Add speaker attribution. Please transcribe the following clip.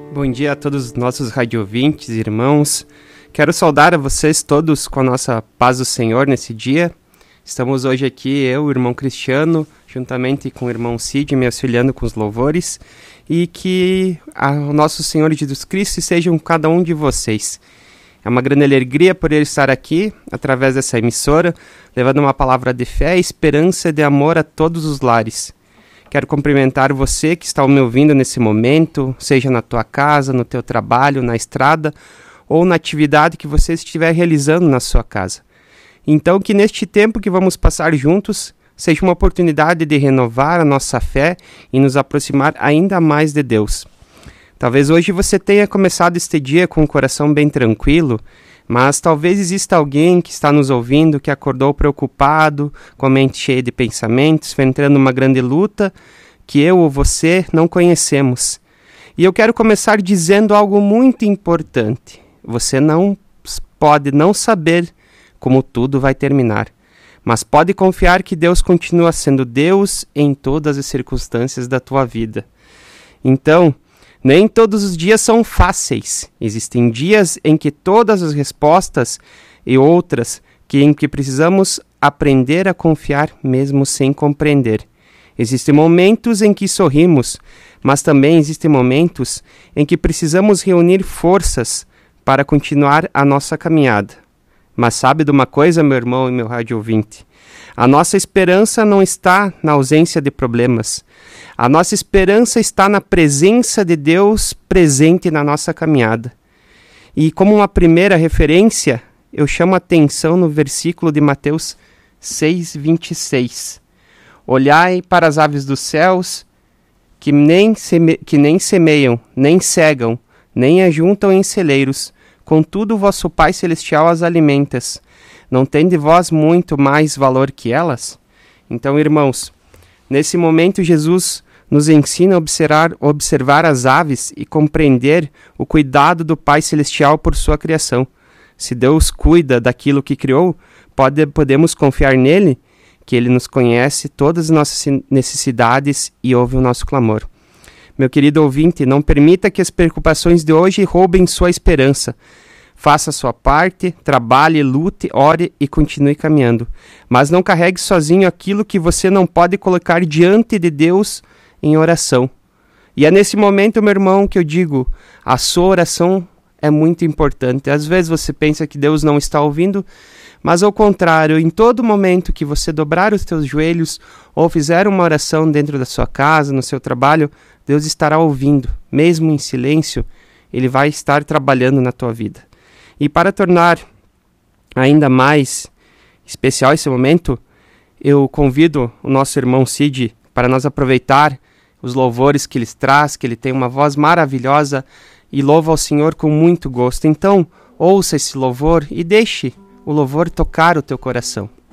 Speaker 1: Bom dia a todos os nossos radiovintes, irmãos. Quero saudar a vocês todos com a nossa paz do Senhor nesse dia. Estamos hoje aqui, eu, o irmão Cristiano, juntamente com o irmão Cid, me auxiliando com os louvores. E que o nosso Senhor Jesus Cristo esteja com cada um de vocês. É uma grande alegria poder estar aqui, através dessa emissora, levando uma palavra de fé, esperança e de amor a todos os lares. Quero cumprimentar você que está me ouvindo nesse momento, seja na tua casa, no teu trabalho, na estrada ou na atividade que você estiver realizando na sua casa. Então, que neste tempo que vamos passar juntos, seja uma oportunidade de renovar a nossa fé e nos aproximar ainda mais de Deus. Talvez hoje você tenha começado este dia com o coração bem tranquilo, mas talvez exista alguém que está nos ouvindo que acordou preocupado, com a mente cheia de pensamentos, enfrentando uma grande luta que eu ou você não conhecemos. E eu quero começar dizendo algo muito importante. Você não pode não saber como tudo vai terminar, mas pode confiar que Deus continua sendo Deus em todas as circunstâncias da tua vida. Então, nem todos os dias são fáceis. Existem dias em que todas as respostas e outras em que precisamos aprender a confiar mesmo sem compreender. Existem momentos em que sorrimos, mas também existem momentos em que precisamos reunir forças para continuar a nossa caminhada. Mas sabe de uma coisa, meu irmão e meu rádio ouvinte? A nossa esperança não está na ausência de problemas. A nossa esperança está na presença de Deus presente na nossa caminhada. E como uma primeira referência, eu chamo a atenção no versículo de Mateus 6:26. Olhai para as aves dos céus, que nem semeiam, nem cegam, nem ajuntam em celeiros, contudo o vosso Pai Celestial as alimenta. Não tende vós muito mais valor que elas? Então, irmãos, nesse momento Jesus nos ensina a observar as aves e compreender o cuidado do Pai Celestial por sua criação. Se Deus cuida daquilo que criou, podemos confiar nele, que ele nos conhece todas as nossas necessidades e ouve o nosso clamor. Meu querido ouvinte, não permita que as preocupações de hoje roubem sua esperança. Faça a sua parte, trabalhe, lute, ore e continue caminhando. Mas não carregue sozinho aquilo que você não pode colocar diante de Deus em oração. E é nesse momento, meu irmão, que eu digo, a sua oração é muito importante. Às vezes você pensa que Deus não está ouvindo, mas ao contrário, em todo momento que você dobrar os teus joelhos ou fizer uma oração dentro da sua casa, no seu trabalho, Deus estará ouvindo. Mesmo em silêncio, Ele vai estar trabalhando na tua vida. E para tornar ainda mais especial esse momento, eu convido o nosso irmão Cid para nós aproveitar os louvores que ele traz, que ele tem uma voz maravilhosa e louva ao Senhor com muito gosto. Então, ouça esse louvor e deixe o louvor tocar o teu coração.